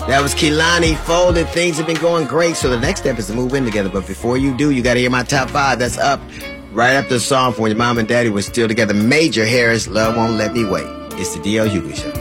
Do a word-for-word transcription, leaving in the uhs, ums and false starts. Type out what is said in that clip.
That was Kehlani Folded. Things have been going great, so the next step is to move in together. But before you do, you got to hear my top five. That's up right after the song from when your mom and daddy were still together. Major Harris, Love Won't Let Me Wait. It's the D L Hughley Show.